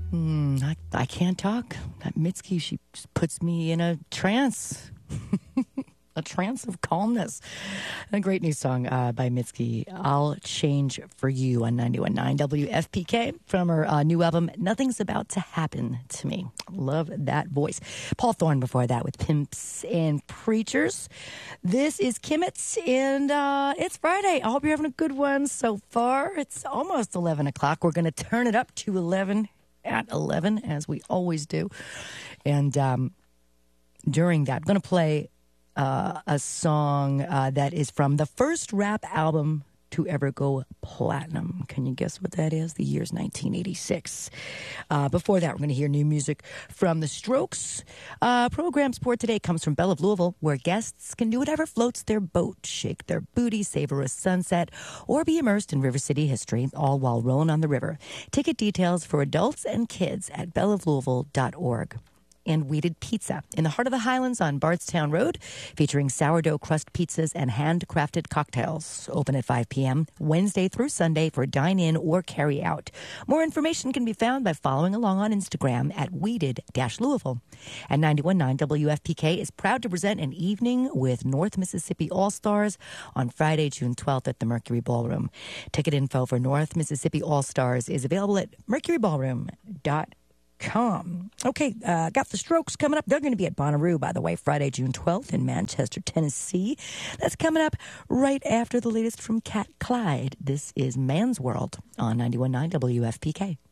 I can't talk. That Mitski, she just puts me in a trance. A trance of calmness. A great new song by Mitski, I'll Change for You on 91.9 WFPK from her new album, Nothing's About to Happen to Me. Love that voice. Paul Thorne before that with Pimps and Preachers. This is Kimmets, and it's Friday. I hope you're having a good one so far. It's almost 11 o'clock. We're going to turn it up to 11 at 11, as we always do. And during that, I'm going to play a song that is from the first rap album to ever go platinum. Can you guess what that is? The year's 1986. Before that, we're going to hear new music from The Strokes. Program support today comes from Belle of Louisville, where guests can do whatever floats their boat, shake their booty, savor a sunset, or be immersed in River City history, all while rolling on the river. Ticket details for adults and kids at belleoflouisville.org. And Weeded Pizza in the heart of the Highlands on Bardstown Road, featuring sourdough crust pizzas and handcrafted cocktails. Open at 5 p.m. Wednesday through Sunday for dine-in or carry-out. More information can be found by following along on Instagram at Weeded-Louisville. And 91.9 WFPK is proud to present an evening with North Mississippi All-Stars on Friday, June 12th at the Mercury Ballroom. Ticket info for North Mississippi All-Stars is available at mercuryballroom.com. Okay, got The Strokes coming up. They're going to be at Bonnaroo, by the way, Friday, June 12th in Manchester, Tennessee. That's coming up right after the latest from Cat Clyde. This is Man's World on 91.9 WFPK.